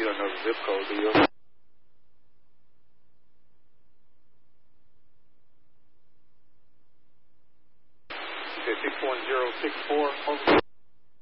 You don't know the zip code, do you? 61064.